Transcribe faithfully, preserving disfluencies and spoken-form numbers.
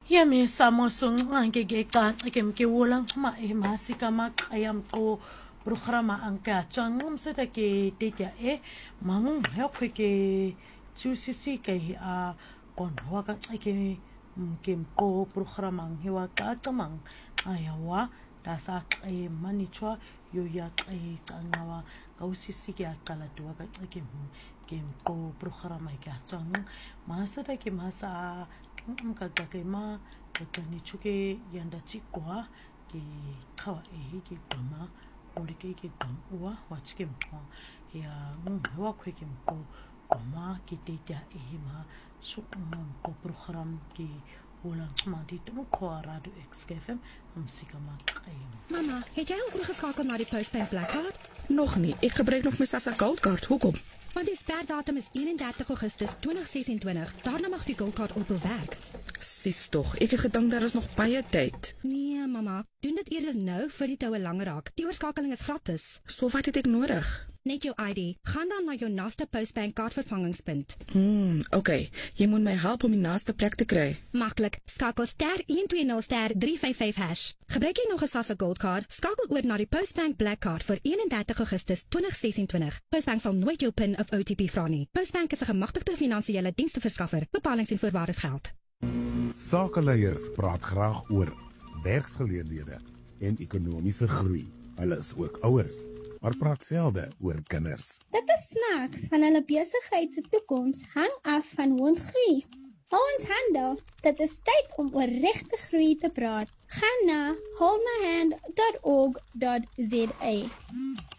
Yami samosung angegeka ikemkewulang ma emasika mak ayam ko programa angka changum seta ke tetia e mangung help ke chusisi ke a kon waka ike kem ko programa hewa ka tamang ayawa dasa e manichwa yo ya e tangawa kausisi ke akala tua ka ike kem ko programa ke chang masa ta ke masa mkakakema kakani chuke yanda chikwa ki kawa ehi ki kama olike ki kama wachike mwa ya mwa kwe ki mko kama ki tetia ehi ma su mko program ki ulang mandi tumu kwa radio X K F M msika ma kaim. Mama, het jy al oorgeskakel na die Postbank Blackcard? Nog nie, ek gebruik nog my Sasa Goldcard, hoekom? Want die sperdatum is eenendertig Augustus twintig sesentwintig. Daarna mag die Goldcard ophou werk. Sis tog, ek het gedink daar is nog baie tyd. Nee, mama, doen dit eerder nou vir die toue langer raak. Die oorskakeling is gratis. So wat het ek nodig? Net jou I D. Gaan dan na jou naaste Postbank kaartvervangingspunt. Hmm, oké. Jy moet my help om die naaste plek te kry. Maklik. Skakel ster een twee nul ster drie vyf vyf hash. Gebruik jy nog 'n Sasa Goldcard? Skakel oor na die Postbank Blackcard vir eenendertig Augustus twintig sesentwintig. Postbank sal nooit jou PIN of O T P vra nie. Postbank is 'n gemagtigde finansiële diensteverskaffer. Bepalings en voorwaardes geld. Sakeleiers praat graag oor werksgeleenthede en ekonomiese groei. Hulle is ook ouers, maar praat selde oor kinders. Dit is snaaks, van hulle besigheid se toekoms hang af van hoe ons groei. Hou ons hande, dit is tyd om oor regte groei te praat. Gaan na hold my hand dot org dot za.